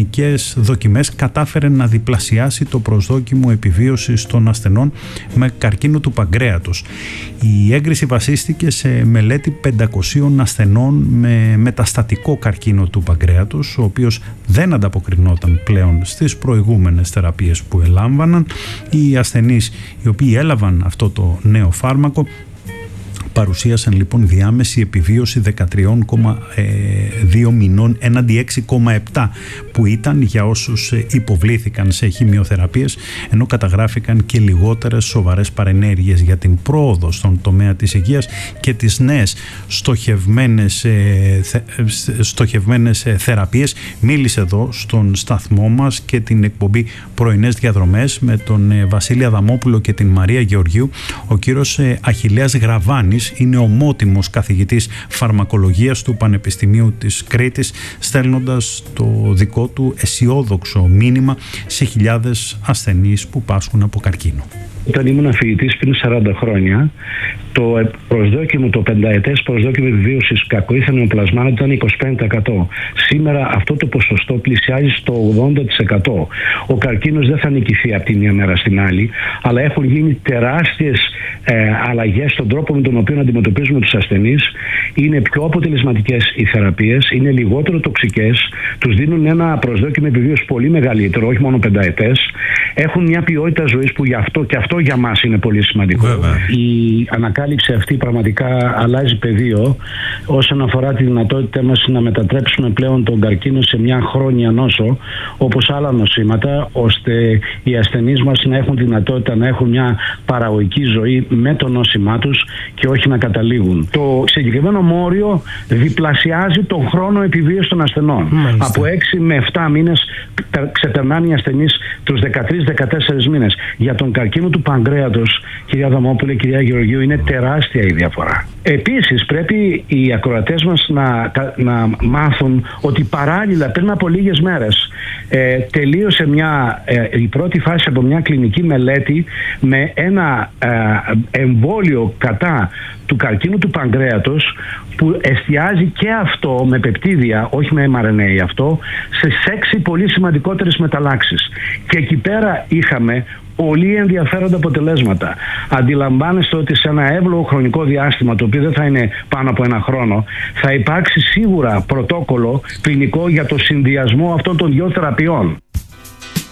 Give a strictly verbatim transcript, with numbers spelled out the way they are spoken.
κλινικές δοκιμές κατάφερε να διπλασιάσει το προσδόκιμο επιβίωσης των ασθενών με καρκίνο του παγκρέατος. Η έγκριση βασίστηκε σε μελέτη πεντακοσίων ασθενών με μεταστατικό καρκίνο του παγκρέατος, ο οποίος δεν ανταποκρινόταν πλέον στις προηγούμενες θεραπείες που ελάμβαναν. Οι ασθενείς οι οποίοι έλαβαν αυτό το νέο φάρμακο παρουσίασαν λοιπόν διάμεση επιβίωση δεκατρία κόμμα δύο μηνών έναντι έξι κόμμα επτά που ήταν για όσους υποβλήθηκαν σε χημειοθεραπείες, ενώ καταγράφηκαν και λιγότερες σοβαρές παρενέργειες. Για την πρόοδο στον τομέα της υγείας και τις νέες στοχευμένες, θε, στοχευμένες θεραπείες μίλησε εδώ στον σταθμό μας και την εκπομπή Πρωινές Διαδρομές με τον Βασίλη Αδαμόπουλο και την Μαρία Γεωργίου ο κύριος Αχιλλέας Γραβάνης. Είναι ομότιμος καθηγητής φαρμακολογίας του Πανεπιστημίου της Κρήτης, στέλνοντας το δικό του αισιόδοξο μήνυμα σε χιλιάδες ασθενείς που πάσχουν από καρκίνο. Όταν ήμουν φοιτητής πριν σαράντα χρόνια, το προσδόκιμο, το πενταετές προσδόκιμο επιβίωσης κακοήθενων πλασμάτων ήταν είκοσι πέντε τοις εκατό. Σήμερα αυτό το ποσοστό πλησιάζει στο ογδόντα τοις εκατό. Ο καρκίνος δεν θα νικηθεί από τη μία μέρα στην άλλη, αλλά έχουν γίνει τεράστιες ε, αλλαγές στον τρόπο με τον οποίο αντιμετωπίζουμε τους ασθενείς. Είναι πιο αποτελεσματικές οι θεραπείες, είναι λιγότερο τοξικές, τους δίνουν ένα προσδόκιμο επιβίωσης πολύ μεγαλύτερο, όχι μόνο πενταετές. Έχουν μια ποιότητα ζωής που γι' αυτό και αυτό για μας είναι πολύ σημαντικό. Βέβαια. Η ανακάλυψη αυτή πραγματικά αλλάζει πεδίο όσον αφορά τη δυνατότητά μας να μετατρέψουμε πλέον τον καρκίνο σε μια χρόνια νόσο όπως άλλα νοσήματα, ώστε οι ασθενείς μας να έχουν δυνατότητα να έχουν μια παραγωγική ζωή με το νόσημά τους και όχι να καταλήγουν. Το συγκεκριμένο μόριο διπλασιάζει τον χρόνο επιβίωσης των ασθενών. Μάλιστα. Από έξι με επτά μήνες ξεπερνάνε οι ασθενείς τους δεκατρείς με δεκατέσσερις μήνες. Για τον καρκίνο του παγκρέατος, κυρία Δαμόπουλε, κυρία Γεωργίου, είναι τεράστια η διαφορά. Επίσης, πρέπει οι ακροατές μας να, να μάθουν ότι παράλληλα πριν από λίγες μέρες ε, τελείωσε μια, ε, η πρώτη φάση από μια κλινική μελέτη με ένα ε, εμβόλιο κατά του καρκίνου του παγκρέατος που εστιάζει και αυτό με πεπτίδια, όχι με εμ αρ εν έι αυτό, σε έξι πολύ σημαντικότερες μεταλλάξεις. Και εκεί πέρα είχαμε πολύ ενδιαφέροντα αποτελέσματα. Αντιλαμβάνεστε ότι σε ένα εύλογο χρονικό διάστημα, το οποίο δεν θα είναι πάνω από ένα χρόνο, θα υπάρξει σίγουρα πρωτόκολλο κλινικό για το συνδυασμό αυτών των δύο θεραπείων.